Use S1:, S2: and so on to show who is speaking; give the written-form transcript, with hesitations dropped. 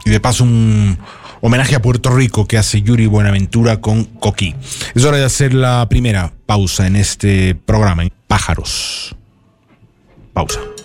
S1: Y de paso un homenaje a Puerto Rico que hace Yuri Buenaventura con Coquí. Es hora de hacer la primera pausa en este programa, en Pájaros. Pausa.